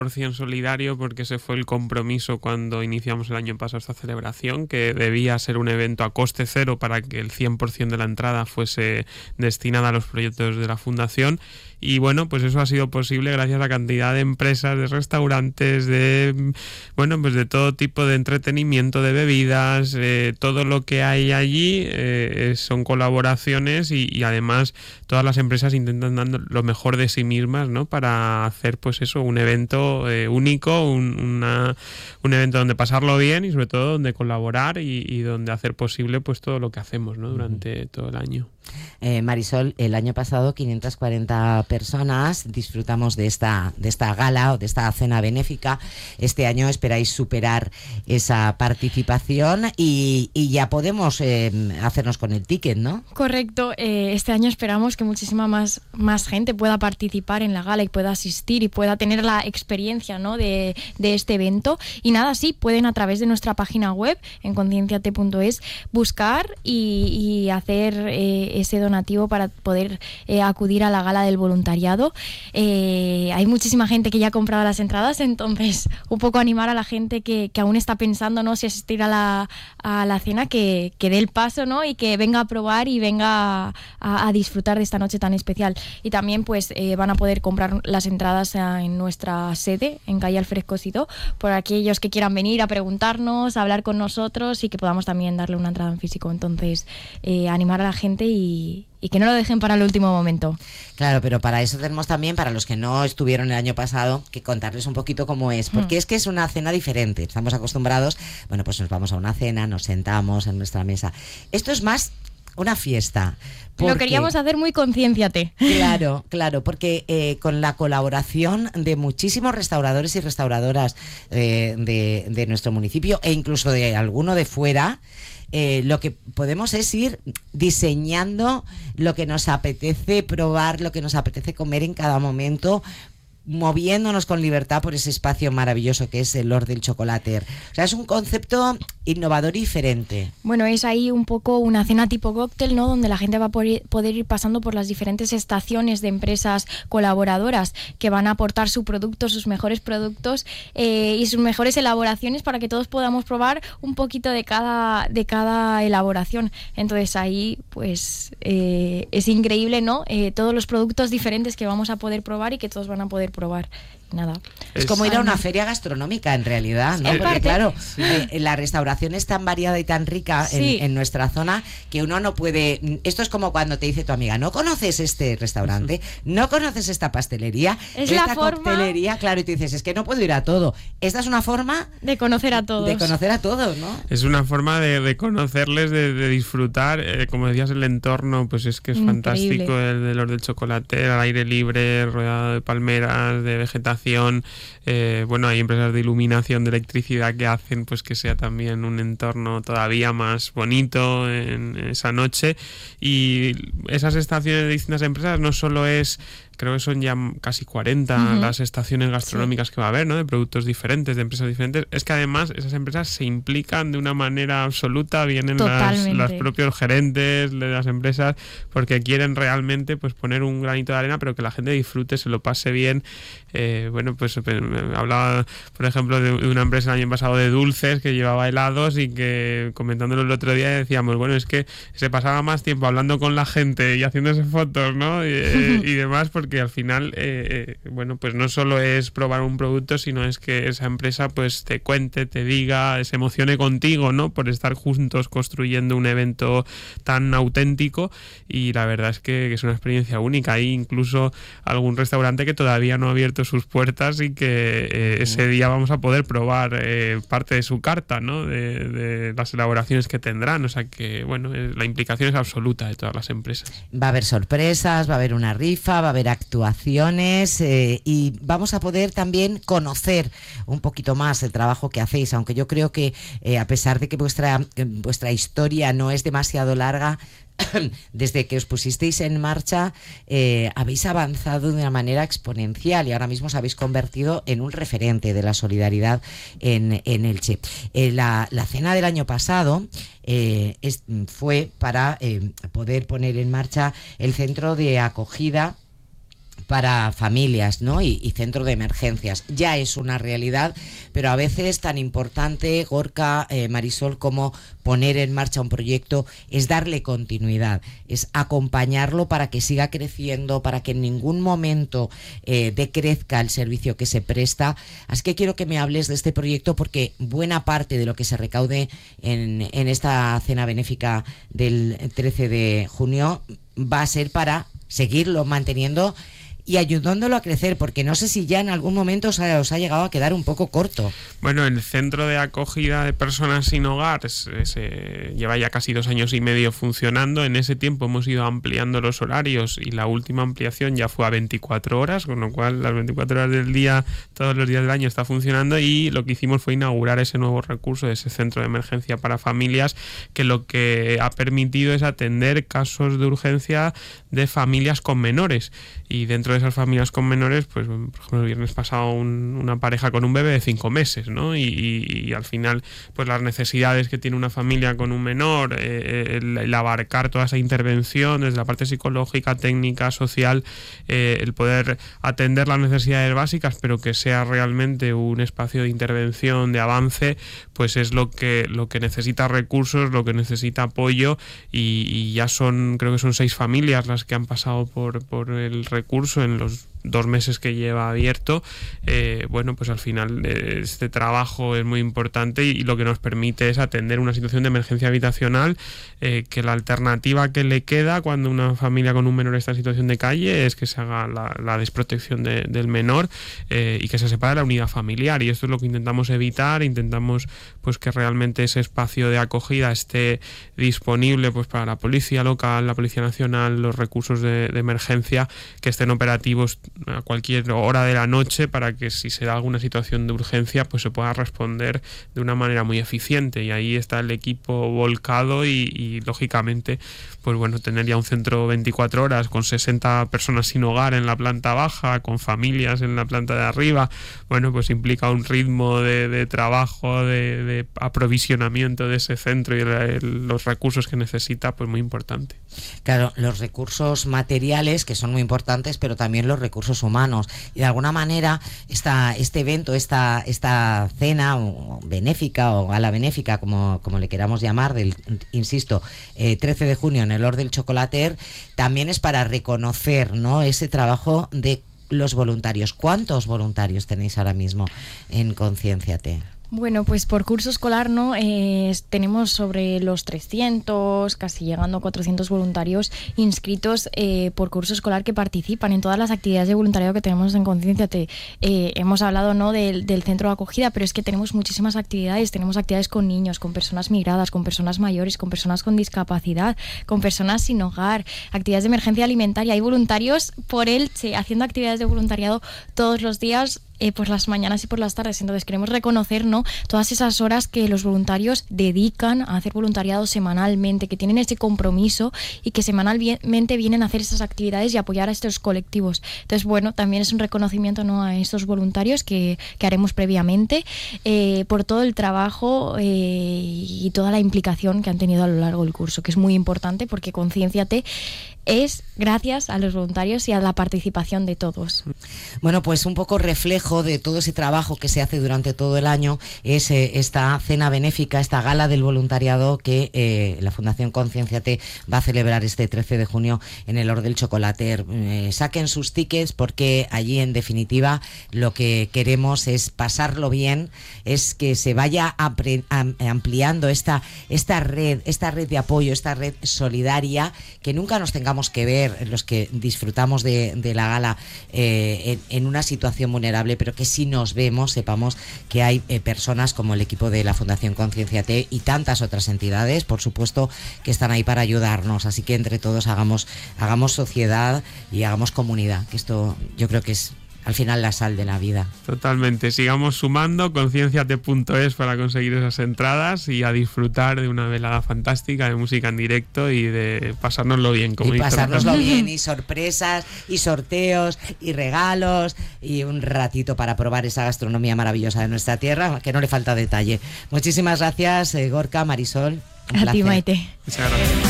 100% solidario, porque ese fue el compromiso cuando iniciamos el año pasado esta celebración, que debía ser un evento a coste cero para que el 100% de la entrada fuese destinada a los proyectos de la Fundación. Y bueno, pues eso ha sido posible gracias a la cantidad de empresas, de restaurantes, de todo tipo de entretenimiento, de bebidas, todo lo que hay allí son colaboraciones y además todas las empresas intentan dar lo mejor de sí mismas, ¿no? Para hacer pues eso, un evento único, un evento donde pasarlo bien y sobre todo donde colaborar y donde hacer posible pues todo lo que hacemos, ¿no? Durante todo el año. Marisol, el año pasado 540 personas disfrutamos de esta gala o de esta cena benéfica. Este año esperáis superar esa participación y ya podemos hacernos con el ticket, ¿no? Correcto. Este año esperamos que muchísima más gente pueda participar en la gala y pueda asistir y pueda tener la experiencia, ¿no? de este evento. Y nada, sí, pueden a través de nuestra página web en concienciate.es buscar y hacer ese donativo para poder acudir a la gala del voluntariado. Hay muchísima gente que ya ha comprado las entradas, entonces un poco animar a la gente que aún está pensando, ¿no? Si asistir a la cena, que dé el paso, ¿no? Y que venga a probar y venga a disfrutar de esta noche tan especial. Y también pues van a poder comprar las entradas en nuestra sede en calle Alfred Cosito, por aquellos que quieran venir a preguntarnos, a hablar con nosotros y que podamos también darle una entrada en físico. Entonces animar a la gente y que no lo dejen para el último momento. Claro, pero para eso tenemos también, para los que no estuvieron el año pasado, que contarles un poquito cómo es, porque es que es una cena diferente. Estamos acostumbrados, bueno, pues nos vamos a una cena, nos sentamos en nuestra mesa. Esto es más una fiesta. Lo queríamos hacer muy concienciate. Claro, porque con la colaboración de muchísimos restauradores y restauradoras de nuestro municipio e incluso de alguno de fuera, lo que podemos es ir diseñando lo que nos apetece probar, lo que nos apetece comer en cada momento, moviéndonos con libertad por ese espacio maravilloso que es el Lord del Chocolater. O sea, es un concepto innovador y diferente. Bueno, es ahí un poco una cena tipo cóctel, ¿no? Donde la gente va a poder ir pasando por las diferentes estaciones de empresas colaboradoras que van a aportar su producto, sus mejores productos y sus mejores elaboraciones para que todos podamos probar un poquito de cada elaboración. Entonces ahí pues es increíble, ¿no? Todos los productos diferentes que vamos a poder probar y que todos van a poder probar. Nada. Es como ir a una feria gastronómica en realidad, ¿no? Porque claro, la restauración es tan variada y tan rica en nuestra zona que uno no puede... Esto es como cuando te dice tu amiga, ¿no conoces este restaurante? ¿No conoces esta pastelería? Es esta la forma... coctelería, claro, y tú dices, es que no puedo ir a todo. Esta es una forma... de conocer a todos. De conocer a todos, ¿no? Es una forma de conocerles, de disfrutar. Como decías, el entorno, pues es que es fantástico, el de los del chocolate, al aire libre, rodeado de palmeras, de vegetación. Hay empresas de iluminación, de electricidad que hacen pues que sea también un entorno todavía más bonito en esa noche. Y esas estaciones de distintas empresas no solo es... Creo que son ya casi 40 las estaciones gastronómicas que va a haber, ¿no? De productos diferentes, de empresas diferentes. Es que además esas empresas se implican de una manera absoluta, vienen los propios gerentes de las empresas porque quieren realmente pues poner un granito de arena, pero que la gente disfrute, se lo pase bien. Hablaba, por ejemplo, de una empresa el año pasado de dulces que llevaba helados y que comentándolo el otro día decíamos, bueno, es que se pasaba más tiempo hablando con la gente y haciéndose fotos, ¿no? Y demás, porque al final pues no solo es probar un producto, sino es que esa empresa pues te cuente, te diga, se emocione contigo, ¿no? Por estar juntos construyendo un evento tan auténtico. Y la verdad es que es una experiencia única. Hay incluso algún restaurante que todavía no ha abierto sus puertas y que ese día vamos a poder probar parte de su carta, ¿no? De las elaboraciones que tendrán. O sea que la implicación es absoluta de todas las empresas. Va a haber sorpresas, va a haber una rifa, va a haber actuaciones y vamos a poder también conocer un poquito más el trabajo que hacéis, aunque yo creo que a pesar de que vuestra historia no es demasiado larga, desde que os pusisteis en marcha habéis avanzado de una manera exponencial y ahora mismo os habéis convertido en un referente de la solidaridad en Elche. La cena del año pasado fue para poder poner en marcha el centro de acogida para familias, ¿no? Y centro de emergencias. Ya es una realidad, pero a veces tan importante, Gorka, Marisol, como poner en marcha un proyecto es darle continuidad, es acompañarlo para que siga creciendo, para que en ningún momento decrezca el servicio que se presta. Así que quiero que me hables de este proyecto, porque buena parte de lo que se recaude en esta cena benéfica del 13 de junio va a ser para seguirlo manteniendo y ayudándolo a crecer, porque no sé si ya en algún momento os ha llegado a quedar un poco corto. Bueno, el centro de acogida de personas sin hogar lleva ya casi 2 años y medio funcionando. En ese tiempo hemos ido ampliando los horarios y la última ampliación ya fue a 24 horas, con lo cual las 24 horas del día, todos los días del año está funcionando, y lo que hicimos fue inaugurar ese nuevo recurso, ese centro de emergencia para familias, que lo que ha permitido es atender casos de urgencia de familias con menores. Y dentro de esas familias con menores, pues por ejemplo el viernes pasado una pareja con un bebé de 5 meses, ¿no? Y al final, pues las necesidades que tiene una familia con un menor, el abarcar toda esa intervención desde la parte psicológica, técnica, social, el poder atender las necesidades básicas, pero que sea realmente un espacio de intervención, de avance, pues es lo que necesita recursos, lo que necesita apoyo, y ya creo que son 6 familias las que han pasado por el recurso en los 2 meses que lleva abierto. Bueno, pues al final este trabajo es muy importante y lo que nos permite es atender una situación de emergencia habitacional, que la alternativa que le queda cuando una familia con un menor está en situación de calle es que se haga la desprotección del menor, y que se separe la unidad familiar, y esto es lo que intentamos evitar. Intentamos pues que realmente ese espacio de acogida esté disponible pues para la policía local, la Policía Nacional, los recursos de emergencia, que estén operativos a cualquier hora de la noche, para que si se da alguna situación de urgencia pues se pueda responder de una manera muy eficiente. Y ahí está el equipo volcado y lógicamente pues bueno, tener ya un centro 24 horas con 60 personas sin hogar en la planta baja, con familias en la planta de arriba, bueno, pues implica un ritmo de trabajo, de aprovisionamiento de ese centro y los recursos que necesita, pues muy importante. Claro, los recursos materiales, que son muy importantes, pero también los recursos humanos. Y de alguna manera este evento, esta cena benéfica o gala benéfica, como le queramos llamar, insisto, 13 de junio en el Hort del Chocolater, también es para reconocer, ¿no?, ese trabajo de los voluntarios. ¿Cuántos voluntarios tenéis ahora mismo en Concienciate? Bueno, pues por curso escolar, ¿no? Tenemos sobre los 300, casi llegando a 400 voluntarios inscritos por curso escolar, que participan en todas las actividades de voluntariado que tenemos en Concienciate. Hemos hablado, ¿no?, del centro de acogida, pero es que tenemos muchísimas actividades. Tenemos actividades con niños, con personas migradas, con personas mayores, con personas con discapacidad, con personas sin hogar, actividades de emergencia alimentaria. Hay voluntarios por Elche haciendo actividades de voluntariado todos los días, por las mañanas y por las tardes. Entonces queremos reconocer, ¿no?, todas esas horas que los voluntarios dedican a hacer voluntariado semanalmente, que tienen ese compromiso y que semanalmente vienen a hacer esas actividades y apoyar a estos colectivos. Entonces, bueno, también es un reconocimiento, ¿no?, a estos voluntarios que haremos previamente, por todo el trabajo y toda la implicación que han tenido a lo largo del curso, que es muy importante, porque Concienciate es gracias a los voluntarios y a la participación de todos. Bueno, pues un poco reflejo de todo ese trabajo que se hace durante todo el año es esta cena benéfica, esta gala del voluntariado que la Fundación Concienciate va a celebrar este 13 de junio en el Hort del Chocolater. Saquen sus tickets, porque allí en definitiva lo que queremos es pasarlo bien, es que se vaya ampliando esta red de apoyo, esta red solidaria, que nunca nos tengamos que ver los que disfrutamos de la gala en una situación vulnerable, pero que si nos vemos sepamos que hay personas como el equipo de la Fundación Concienciate y tantas otras entidades, por supuesto, que están ahí para ayudarnos. Así que entre todos hagamos sociedad y hagamos comunidad, que esto yo creo que es al final la sal de la vida. Totalmente, sigamos sumando, concienciate.es para conseguir esas entradas y a disfrutar de una velada fantástica de música en directo y de pasárnoslo bien. Y pasárnoslo bien, y sorpresas, y sorteos, y regalos, y un ratito para probar esa gastronomía maravillosa de nuestra tierra, que no le falta detalle. Muchísimas gracias, Gorka, Marisol. A ti, Maite. Muchas gracias.